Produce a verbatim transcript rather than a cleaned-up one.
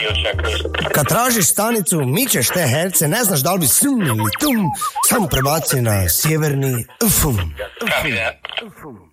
Kad tražiš stanicu, mičeš te herce, ne znaš da li bi sum ili tum, sam prebaci na sjeverni fum.